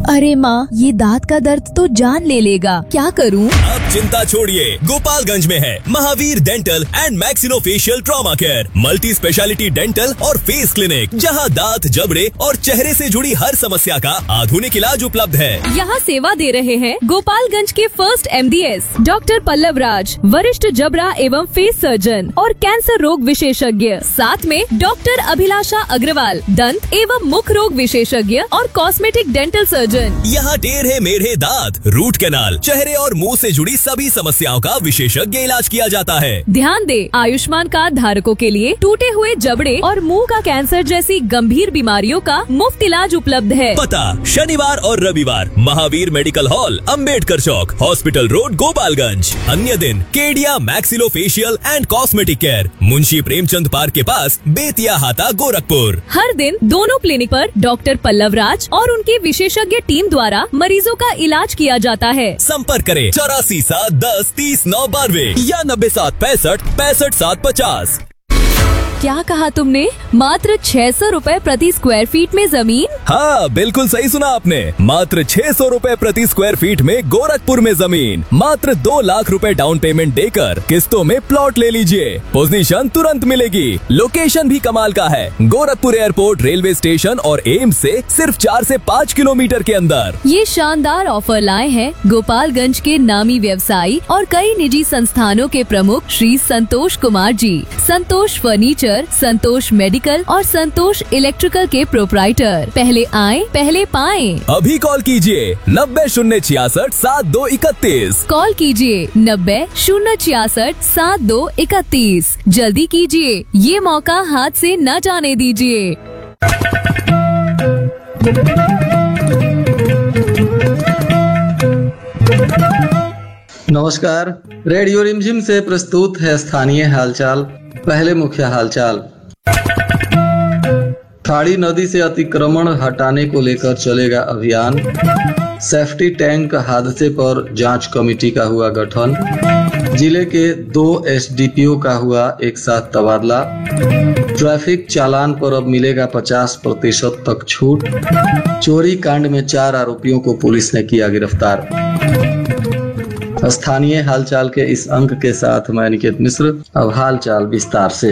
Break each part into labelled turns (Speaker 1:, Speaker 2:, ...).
Speaker 1: अरे माँ, ये दांत का दर्द तो जान ले लेगा, क्या करूँ?
Speaker 2: अब चिंता छोड़िए, गोपालगंज में है Mahavir dental and maxillofacial trauma care, multi speciality dental और फेस क्लिनिक, जहां दांत, जबड़े और चेहरे से जुड़ी हर समस्या का आधुनिक इलाज उपलब्ध है।
Speaker 3: यहाँ सेवा दे रहे हैं गोपालगंज के फर्स्ट MDS डॉक्टर पल्लव राज, वरिष्ठ जबड़ा एवं फेस सर्जन और कैंसर रोग विशेषज्ञ, साथ में डॉक्टर अभिलाषा अग्रवाल, दंत एवं मुख रोग विशेषज्ञ और कॉस्मेटिक डेंटल सर्जन।
Speaker 2: यहाँ टेढ़े मेढ़े दांत, रूट कैनाल, चेहरे और मुंह से जुड़ी सभी समस्याओं का विशेषज्ञ इलाज किया जाता है।
Speaker 3: ध्यान दे, आयुष्मान कार्ड धारकों के लिए टूटे हुए जबड़े और मुंह का कैंसर जैसी गंभीर बीमारियों का मुफ्त इलाज उपलब्ध है।
Speaker 2: पता शनिवार और रविवार महावीर मेडिकल हॉल, अंबेडकर चौक, हॉस्पिटल रोड, गोपालगंज। अन्य दिन Kedia maxillofacial and cosmetic care, Munshi Premchand park के पास, बेतिया हाता, गोरखपुर।
Speaker 3: हर दिन दोनों क्लिनिक पर डॉक्टर पल्लव राज और उनके विशेषज्ञ टीम द्वारा मरीजों का इलाज किया जाता है।
Speaker 2: संपर्क करें 84-7-10-30-9-92 या 97-65-65-750।
Speaker 3: क्या कहा तुमने? मात्र 600 रुपए प्रति स्क्वायर फीट में जमीन?
Speaker 2: हाँ, बिल्कुल सही सुना आपने। मात्र 600 रुपए प्रति स्क्वायर फीट में गोरखपुर में जमीन। मात्र 2 लाख रुपए डाउन पेमेंट देकर किस्तों में प्लॉट ले लीजिए। पोजीशन तुरंत मिलेगी। लोकेशन भी कमाल का है, गोरखपुर एयरपोर्ट, रेलवे स्टेशन और एम्स से सिर्फ 4 से 5 किलोमीटर के अंदर।
Speaker 3: ये शानदार ऑफर लाए हैं गोपालगंज के नामी व्यवसायी और कई निजी संस्थानों के प्रमुख श्री संतोष कुमार जी। संतोष फर्नीचर, संतोष मेडिकल और संतोष इलेक्ट्रिकल के प्रोप्राइटर। पहले आएं, पहले पाएं।
Speaker 2: अभी कॉल कीजिए 90-066-7231।
Speaker 3: कॉल कीजिए 90-066-7231। जल्दी कीजिए, ये मौका हाथ से न जाने दीजिए।
Speaker 4: नमस्कार, रेडियो रिमझिम से प्रस्तुत है स्थानीय हालचाल। पहले मुख्य हालचाल। खाड़ी नदी से अतिक्रमण हटाने को लेकर चलेगा अभियान। सेफ्टी टैंक हादसे पर जांच कमेटी का हुआ गठन। जिले के 2 SDPO का हुआ एक साथ तबादला। ट्रैफिक चालान पर अब मिलेगा 50% तक छूट। चोरी कांड में 4 आरोपियों को पुलिस ने किया गिरफ्तार। स्थानीय हालचाल के इस अंक के साथ मैं निकेत मिश्र। अब हालचाल विस्तार से।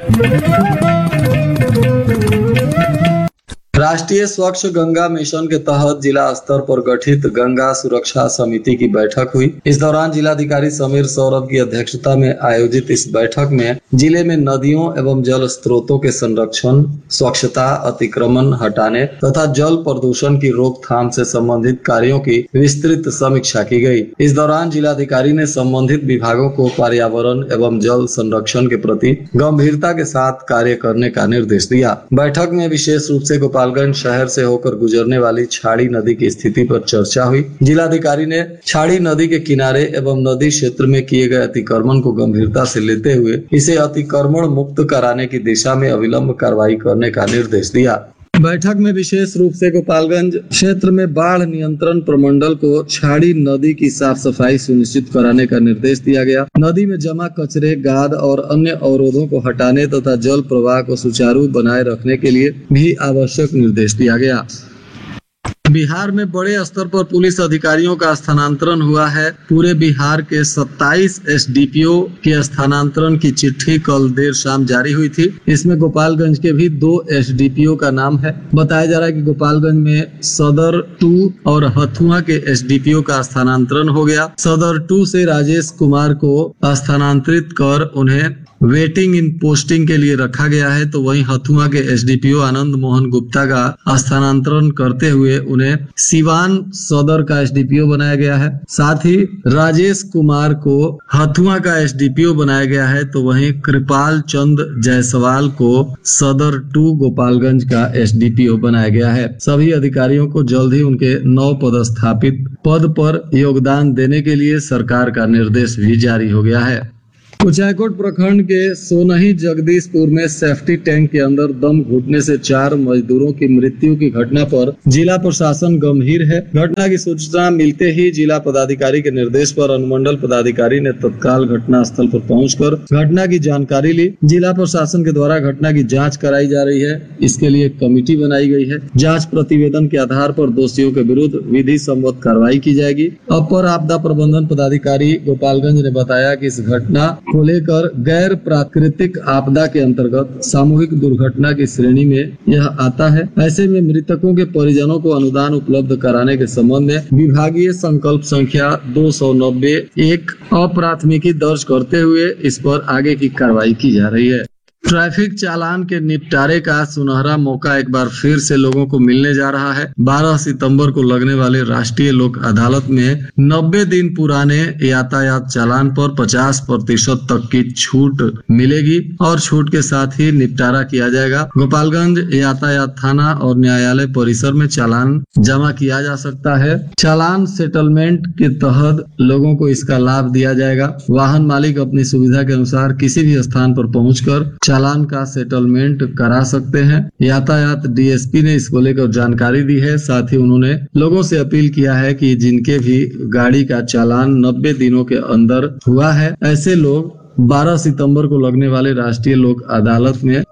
Speaker 4: राष्ट्रीय स्वच्छ गंगा मिशन के तहत जिला स्तर पर गठित गंगा सुरक्षा समिति की बैठक हुई। इस दौरान जिलाधिकारी समीर सौरभ की अध्यक्षता में आयोजित इस बैठक में जिले में नदियों एवं जल स्रोतों के संरक्षण, स्वच्छता, अतिक्रमण हटाने तथा जल प्रदूषण की रोकथाम से संबंधित कार्यों की विस्तृत समीक्षा की गई। इस दौरान जिलाधिकारी ने संबंधित विभागों को पर्यावरण एवं जल संरक्षण के प्रति गंभीरता के साथ कार्य करने का निर्देश दिया। बैठक में विशेष रूप से गोपालगंज शहर से होकर गुजरने वाली छाड़ी नदी की स्थिति पर चर्चा हुई। जिलाधिकारी ने छाड़ी नदी के किनारे एवं नदी क्षेत्र में किए गए अतिक्रमण को गंभीरता से लेते हुए इसे अतिक्रमण मुक्त कराने की दिशा में अविलंब कार्रवाई करने का निर्देश दिया। बैठक में विशेष रूप से गोपालगंज क्षेत्र में बाढ़ नियंत्रण प्रमंडल को छाड़ी नदी की साफ सफाई सुनिश्चित कराने का निर्देश दिया गया। नदी में जमा कचरे, गाद और अन्य अवरोधों को हटाने तथा जल प्रवाह को सुचारू बनाए रखने के लिए भी आवश्यक निर्देश दिया गया। बिहार में बड़े स्तर पर पुलिस अधिकारियों का स्थानांतरण हुआ है। पूरे बिहार के 27 SDPO के स्थानांतरण की चिट्ठी कल देर शाम जारी हुई थी। इसमें गोपालगंज के भी 2 SDPO का नाम है। बताया जा रहा है कि गोपालगंज में सदर 2 और हथुआ के SDPO का स्थानांतरण हो गया। सदर 2 से राजेश कुमार को स्थानांतरित कर उन्हें वेटिंग इन पोस्टिंग के लिए रखा गया है, तो वहीं हथुआ के SDPO आनंद मोहन गुप्ता का स्थानांतरण करते हुए उन्हें सिवान सदर का SDPO बनाया गया है। साथ ही राजेश कुमार को हथुआ का SDPO बनाया गया है, तो वहीं कृपाल चंद जायसवाल को सदर 2 गोपालगंज का SDPO बनाया गया है। सभी अधिकारियों को जल्द ही उनके नव पदस्थापित पद पर योगदान देने के लिए सरकार का निर्देश भी जारी हो गया है। कुचायकोट प्रखंड के सोनही जगदीशपुर में सेफ्टी टैंक के अंदर दम घुटने से 4 मजदूरों की मृत्यु की घटना पर जिला प्रशासन गंभीर है। घटना की सूचना मिलते ही जिला पदाधिकारी के निर्देश पर अनुमंडल पदाधिकारी ने तत्काल घटना स्थल पर पहुंचकर घटना की जानकारी ली। जिला प्रशासन के द्वारा घटना की जांच कराई जा रही है। इसके लिए एक कमेटी बनाई गई है। जांच प्रतिवेदन के आधार पर दोषियों के विरुद्ध विधि सम्मत कार्रवाई की जाएगी। अपर आपदा प्रबंधन पदाधिकारी गोपालगंज ने बताया कि इस घटना को लेकर गैर प्राकृतिक आपदा के अंतर्गत सामूहिक दुर्घटना की श्रेणी में यह आता है। ऐसे में मृतकों के परिजनों को अनुदान उपलब्ध कराने के संबंध में विभागीय संकल्प संख्या 290-1 अप्राथमिकी दर्ज करते हुए इस पर आगे की कार्रवाई की जा रही है। ट्रैफिक चालान के निपटारे का सुनहरा मौका एक बार फिर से लोगों को मिलने जा रहा है। 12 सितंबर को लगने वाले राष्ट्रीय लोक अदालत में 90 दिन पुराने यातायात चालान पर 50% तक की छूट मिलेगी और छूट के साथ ही निपटारा किया जाएगा। गोपालगंज यातायात थाना और न्यायालय परिसर में चालान जमा किया जा सकता है। चालान सेटलमेंट के तहत लोगों को इसका लाभ दिया जाएगा। वाहन मालिक अपनी सुविधा के अनुसार किसी भी स्थान पर पहुंचकर चालान का सेटलमेंट करा सकते हैं। यातायात डीएसपी ने इसको लेकर जानकारी दी है। साथ ही उन्होंने लोगों से अपील किया है कि जिनके भी गाड़ी का चालान 90 दिनों के अंदर हुआ है, ऐसे लोग 12 सितंबर को लगने वाले राष्ट्रीय लोक अदालत में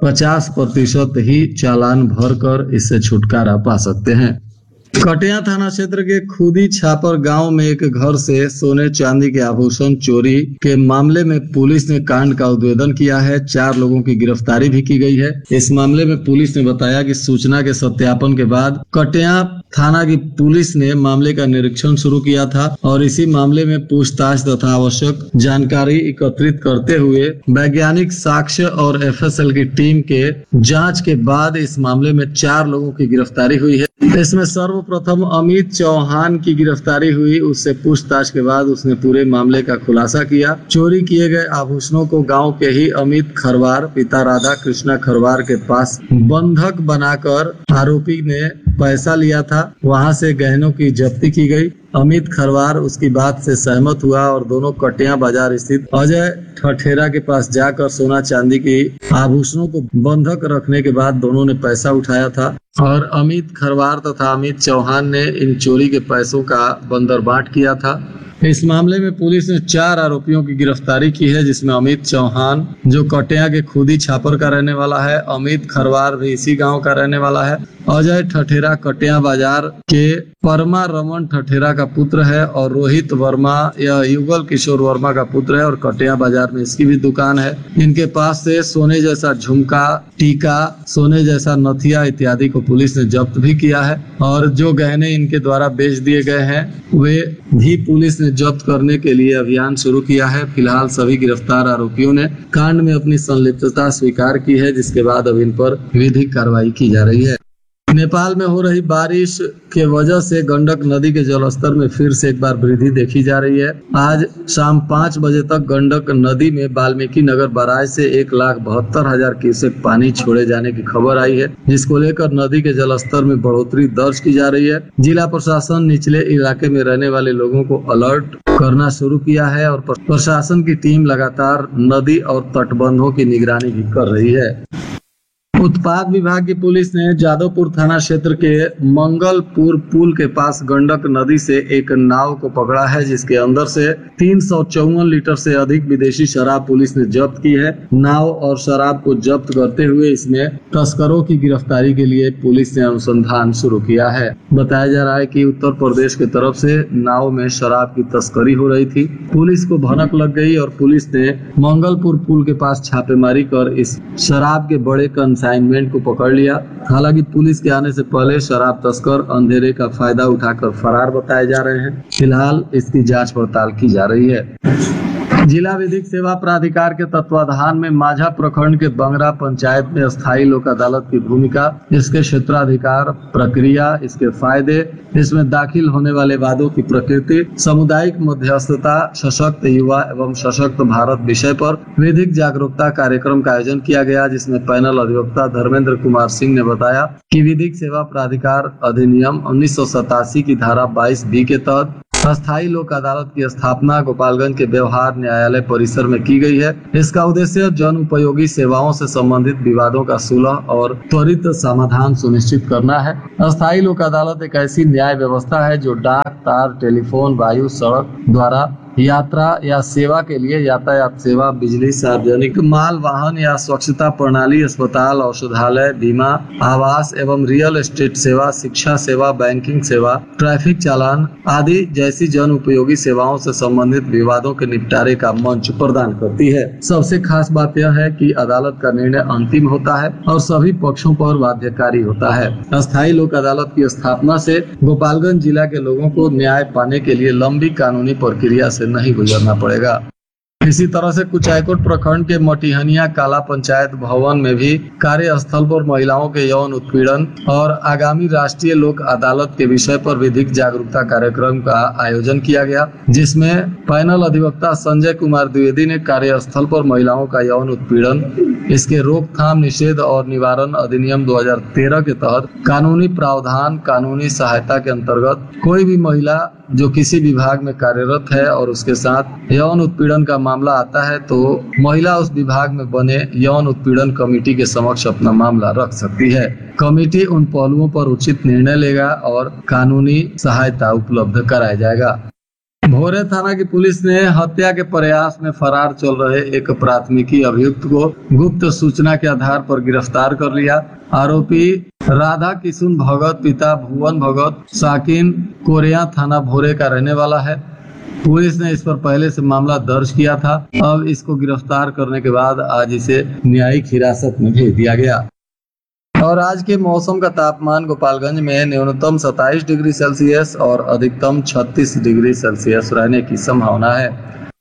Speaker 4: 50% ही चालान भरकर इससे छुटकारा पा सकते हैं। कटिया थाना क्षेत्र के खुदी छापर गांव में एक घर से सोने चांदी के आभूषण चोरी के मामले में पुलिस ने कांड का उद्भेदन किया है। 4 लोगों की गिरफ्तारी भी की गई है। इस मामले में पुलिस ने बताया कि सूचना के सत्यापन के बाद कटिया थाना की पुलिस ने मामले का निरीक्षण शुरू किया था और इसी मामले में पूछताछ तथा आवश्यक जानकारी एकत्रित करते हुए वैज्ञानिक साक्ष्य और एफएसएल की टीम के जांच के बाद इस मामले में 4 लोगों की गिरफ्तारी हुई है। इसमें सर्वप्रथम अमित चौहान की गिरफ्तारी हुई। उससे पूछताछ के बाद उसने पूरे मामले का खुलासा किया। चोरी किए गए आभूषणों को गांव के ही अमित खरवार पिता राधा कृष्णा खरवार के पास बंधक बनाकर आरोपी ने पैसा लिया था। वहां से गहनों की जब्ती की गई। अमित खरवार उसकी बात से सहमत हुआ और दोनों कटिया बाजार स्थित अजय ठठेरा के पास जाकर सोना चांदी की आभूषणों को बंधक रखने के बाद दोनों ने पैसा उठाया था और अमित खरवार तथा अमित चौहान ने इन चोरी के पैसों का बंदरबाट किया था। इस मामले में पुलिस ने 4 आरोपियों की गिरफ्तारी की है, जिसमें अमित चौहान जो कटिया के खुदी छापर का रहने वाला है, अमित खरवार भी इसी गांव का रहने वाला है, अजय ठठेरा कटिया बाजार के परमा रमन ठठेरा का पुत्र है और रोहित वर्मा या युगल किशोर वर्मा का पुत्र है और कटिया बाजार में इसकी भी दुकान है। इनके पास से सोने जैसा झुमका, टीका, सोने जैसा नथिया इत्यादि को पुलिस ने जब्त भी किया है और जो गहने इनके द्वारा बेच दिए गए हैं वे भी पुलिस ने जब्त करने के लिए अभियान शुरू किया है। फिलहाल सभी गिरफ्तार आरोपियों ने कांड में अपनी संलिप्तता स्वीकार की है, जिसके बाद अब इन पर विधिक कार्रवाई की जा रही है। नेपाल में हो रही बारिश के वजह से गंडक नदी के जलस्तर में फिर से एक बार वृद्धि देखी जा रही है। आज शाम 5 बजे तक गंडक नदी में वाल्मीकि नगर बराज से 1,72,000 क्यूसेक पानी छोड़े जाने की खबर आई है, जिसको लेकर नदी के जलस्तर में बढ़ोतरी दर्ज की जा रही है। जिला प्रशासन निचले इलाके में रहने वाले लोगों को अलर्ट करना शुरू किया है और प्रशासन की टीम लगातार नदी और तटबंधों की निगरानी भी कर रही है। उत्पाद विभाग की पुलिस ने जादवपुर थाना क्षेत्र के मंगलपुर पुल के पास गंडक नदी से एक नाव को पकड़ा है, जिसके अंदर से 354 लीटर से अधिक विदेशी शराब पुलिस ने जब्त की है। नाव और शराब को जब्त करते हुए इसमें तस्करों की गिरफ्तारी के लिए पुलिस ने अनुसंधान शुरू किया है। बताया जा रहा है कि उत्तर प्रदेश की तरफ से नाव में शराब की तस्करी हो रही थी। पुलिस को भनक लग गई और पुलिस ने मंगलपुर पुल के पास छापेमारी कर इस शराब के बड़े कंसाइनमेंट को पकड़ लिया। हालांकि पुलिस के आने से पहले शराब तस्कर अंधेरे का फायदा उठाकर फरार बताए जा रहे हैं। फिलहाल इसकी जांच पड़ताल की जा रही है। जिला विधिक सेवा प्राधिकार के तत्वाधान में माझा प्रखंड के बंगरा पंचायत में स्थायी लोक अदालत की भूमिका, इसके क्षेत्राधिकार, प्रक्रिया, इसके फायदे, इसमें दाखिल होने वाले वादों की प्रकृति, सामुदायिक मध्यस्थता, सशक्त युवा एवं सशक्त भारत विषय पर विधिक जागरूकता कार्यक्रम का आयोजन किया गया, जिसमें पैनल अधिवक्ता धर्मेंद्र कुमार सिंह ने बताया कि विधिक सेवा प्राधिकार अधिनियम 1987 की धारा 22B के तहत अस्थायी लोक अदालत की स्थापना गोपालगंज के व्यवहार न्यायालय परिसर में की गई है। इसका उद्देश्य जन उपयोगी सेवाओं से संबंधित विवादों का सुलह और त्वरित समाधान सुनिश्चित करना है। अस्थायी लोक अदालत एक ऐसी न्याय व्यवस्था है जो डाक, तार, टेलीफोन, वायु, सड़क द्वारा यात्रा या सेवा के लिए यातायात सेवा, बिजली, सार्वजनिक माल वाहन या स्वच्छता प्रणाली, अस्पताल, औषधालय, बीमा, आवास एवं रियल एस्टेट सेवा, शिक्षा सेवा, बैंकिंग सेवा, ट्रैफिक चालान आदि जैसी जन उपयोगी सेवाओं से संबंधित विवादों के निपटारे का मंच प्रदान करती है। सबसे खास बात यह है कि अदालत का निर्णय अंतिम होता है और सभी पक्षों पर बाध्यकारी होता है। अस्थायी लोक अदालत की स्थापना से गोपालगंज जिला के लोगों को न्याय पाने के लिए लंबी कानूनी प्रक्रिया से नहीं गुजरना पड़ेगा। इसी तरह से कुचायकोट प्रखंड के मटिहनिया काला पंचायत भवन में भी कार्यस्थल पर महिलाओं के यौन उत्पीड़न और आगामी राष्ट्रीय लोक अदालत के विषय पर विधिक जागरूकता कार्यक्रम का आयोजन किया गया, जिसमें पैनल अधिवक्ता संजय कुमार द्विवेदी ने कार्यस्थल पर महिलाओं का यौन उत्पीड़न, इसके रोकथाम, निषेध और निवारण अधिनियम 2013 के तहत कानूनी प्रावधान, कानूनी सहायता के अंतर्गत कोई भी महिला जो किसी विभाग में कार्यरत है और उसके साथ यौन उत्पीड़न का मामला आता है तो महिला उस विभाग में बने यौन उत्पीड़न कमेटी के समक्ष अपना मामला रख सकती है। कमेटी उन पहलुओं पर उचित निर्णय लेगा और कानूनी सहायता उपलब्ध कराया जाएगा। भोरे थाना की पुलिस ने हत्या के प्रयास में फरार चल रहे एक प्राथमिकी अभियुक्त को गुप्त सूचना के आधार पर गिरफ्तार कर लिया। आरोपी राधा किशुन भगत पिता भुवन भगत साकिन कोरिया थाना भोरे का रहने वाला है। पुलिस ने इस पर पहले से मामला दर्ज किया था। अब इसको गिरफ्तार करने के बाद आज इसे न्यायिक हिरासत में भेज दिया गया। और आज के मौसम का तापमान गोपालगंज में न्यूनतम 27 डिग्री सेल्सियस और अधिकतम 36 डिग्री सेल्सियस रहने की संभावना है।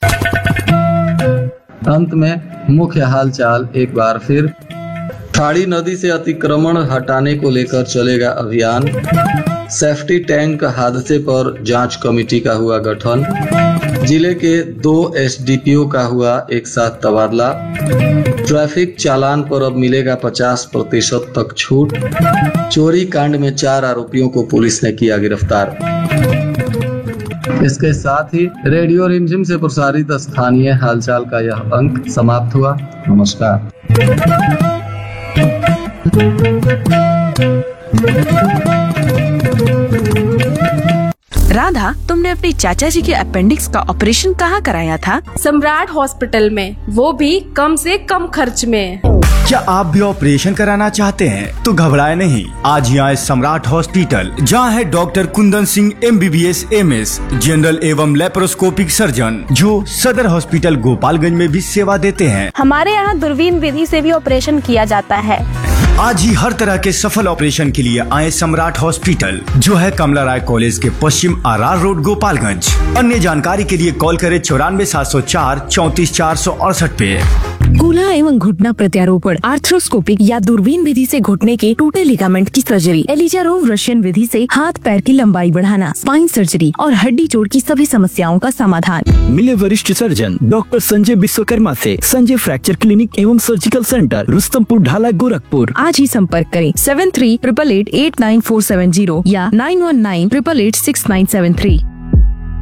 Speaker 4: अंत में मुख्य हालचाल एक बार फिर। ठाड़ी नदी से अतिक्रमण हटाने को लेकर चलेगा अभियान। सेफ्टी टैंक हादसे पर जांच कमेटी का हुआ गठन। जिले के 2 एसडीपीओ का हुआ एक साथ तबादला। ट्रैफिक चालान पर अब मिलेगा 50% तक छूट। चोरी कांड में 4 आरोपियों को पुलिस ने किया गिरफ्तार। इसके साथ ही रेडियो रिमझिम से प्रसारित स्थानीय हालचाल का यह अंक समाप्त हुआ। नमस्कार।
Speaker 5: राधा, तुमने अपने चाचा जी के अपेंडिक्स का ऑपरेशन कहाँ कराया था?
Speaker 6: सम्राट हॉस्पिटल में, वो भी कम से कम खर्च में।
Speaker 7: क्या आप भी ऑपरेशन कराना चाहते हैं तो घबराए नहीं, आज ही आए सम्राट हॉस्पिटल, जहां है doctor Kundan Singh MBBS MS general एवं लेप्रोस्कोपिक सर्जन, जो सदर हॉस्पिटल गोपालगंज में भी सेवा देते हैं।
Speaker 6: हमारे यहाँ दूरबीन विधि से भी ऑपरेशन किया जाता है।
Speaker 7: आज ही हर तरह के सफल ऑपरेशन के लिए आए सम्राट हॉस्पिटल, जो है कमला राय कॉलेज के पश्चिम RR रोड गोपालगंज। अन्य जानकारी के लिए कॉल करें 94 704 34 468 पे।
Speaker 5: कूल्हा एवं घुटना प्रत्यारोपण, आर्थ्रोस्कोपिक या दूरबीन विधि से घुटने के टूटे लिगामेंट की सर्जरी, एलिजारोव रशियन विधि से हाथ पैर की लंबाई बढ़ाना, स्पाइन सर्जरी और हड्डी जोड़ की सभी समस्याओं का समाधान।
Speaker 8: मिले वरिष्ठ सर्जन डॉक्टर संजय विश्वकर्मा से संजय फ्रैक्चर क्लिनिक एवं सर्जिकल सेंटर, रुस्तमपुर ढाला, गोरखपुर।
Speaker 5: आज ही संपर्क करें 7388888947 या 9198886973।